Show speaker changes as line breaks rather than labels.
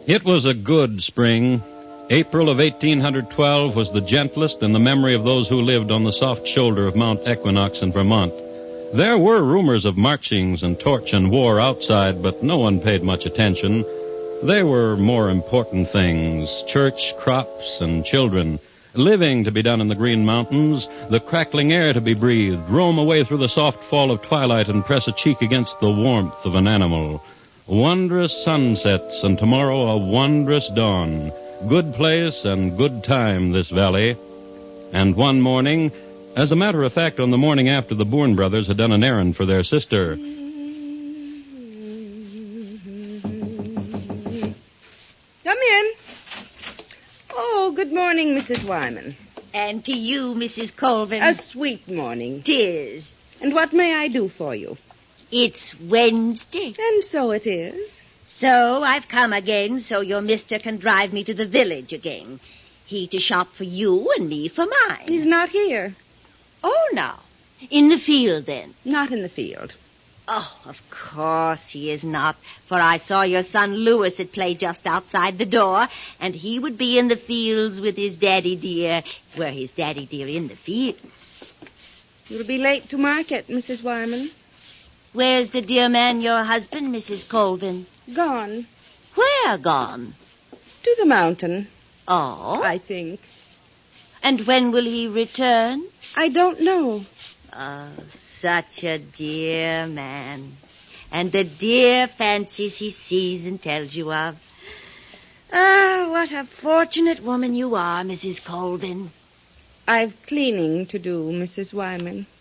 It was a good spring. April of 1812 was the gentlest in the memory of those who lived on the soft shoulder of Mount Equinox in Vermont. There were rumors of marchings and torch and war outside, but no one paid much attention. There were more important things: church, crops, and children. Living to be done in the Green Mountains, the crackling air to be breathed, roam away through the soft fall of twilight and press a cheek against the warmth of an animal. Wondrous sunsets, and tomorrow a wondrous dawn. Good place and good time, this valley. And one morning, as a matter of fact, on the morning after the Bourne brothers had done an errand for their sister.
Come in. Oh, good morning, Mrs. Wyman.
And to you, Mrs. Colvin.
A sweet morning.
'Tis.
And what may I do for you?
It's Wednesday.
And so it is.
So I've come again so your mister can drive me to the village again. He to shop for you and me for mine.
He's not here.
Oh, no. In the field, then?
Not in the field.
Oh, of course he is not, for I saw your son Louis at play just outside the door, and he would be in the fields with his daddy dear. Were his daddy dear in the fields?
You'll be late to market, Mrs. Wyman.
Where's the dear man, your husband, Mrs. Colvin?
Gone.
Where gone?
To the mountain,
Oh?
I think.
And when will he return?
I don't know.
Oh, such a dear man. And the dear fancies he sees and tells you of. Ah, what a fortunate woman you are, Mrs. Colvin.
I've cleaning to do, Mrs. Wyman.